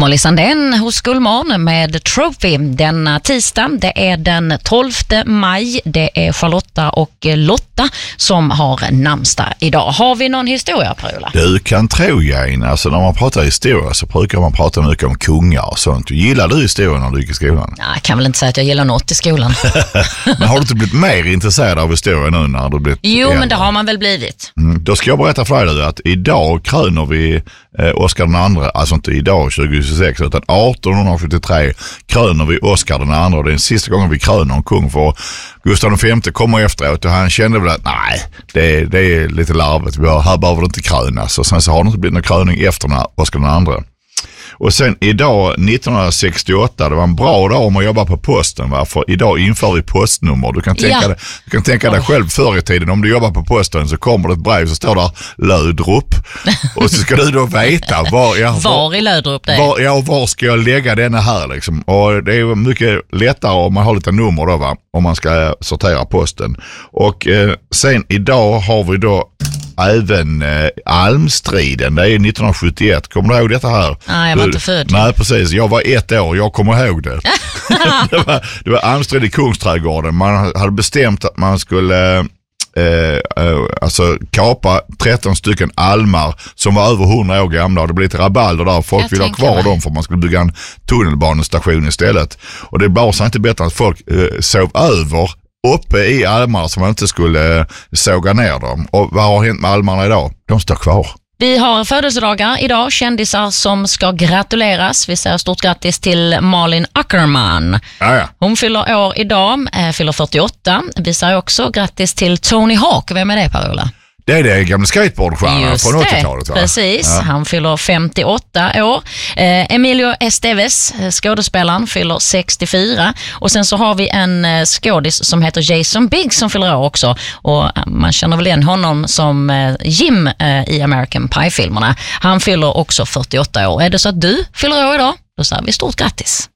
Molly Sandén hos Gullmorn med Trophy denna tisdag. Det är den 12 maj. Det är Charlotta och Lotta som har namnsdag idag. Har vi någon historia, Per-Ola? Du kan tro, Jane. Alltså när man pratar historia så brukar man prata mycket om kungar och sånt. Gillar du historien när du gick i skolan? Nej, jag kan väl inte säga att jag gillar något i skolan. Men har du inte blivit mer intresserad av historia nu när du blivit äldre? Men det har man väl blivit. Då ska jag berätta för dig att idag kröner vi Oscar den andra, alltså inte idag 2026 utan 1873 kröner vi Oscar den andra, och det är den sista gången vi kröner en kung, för Gustav V kommer efteråt och han kände väl att nej, det är lite larvigt, här behöver det inte krönas, och sen så har det inte blivit någon kröning efter Oscar den andra. Och sen idag 1968, det var en bra dag om man jobbar på posten, va? För idag inför vi postnummer. Du kan tänka dig själv förr i tiden, om du jobbar på posten så kommer det ett brev så står där Lödrup och så ska du då veta var i Lödrup det är. Var ska jag lägga denna här liksom. Och det är mycket lättare om man har lite nummer då, va? Om man ska sortera posten. Och sen idag har vi då även Almstriden, det är 1971. Kommer du ihåg detta här? Nej, jag var inte född. Nej, precis. Jag var 1 år, jag kommer ihåg det. det var Almstrid i Kungsträdgården. Man hade bestämt att man skulle alltså kapa 13 stycken almar som var över 100 år gamla, och det blev lite rabalder där. Folk ville ha kvar dem för man skulle bygga en tunnelbanestation istället. Och det var så inte bättre att folk sov över uppe i almarna så man inte skulle såga ner dem. Och vad har hänt med almarna idag? De står kvar. Vi har födelsedagar idag, kändisar som ska gratuleras. Vi säger stort grattis till Malin Ackerman. Ja. Hon fyller år idag, fyller 48. Vi säger också grattis till Tony Hawk. Vem är det, Per-Ola? Det är det gamla skateboardstjärnan från 80-talet, va? Precis, ja. Han fyller 58 år. Emilio Estevez, skådespelaren, fyller 64. Och sen så har vi en skådis som heter Jason Biggs som fyller år också. Och man känner väl igen honom som Jim i American Pie-filmerna. Han fyller också 48 år. Är det så att du fyller år idag? Då säger vi stort grattis.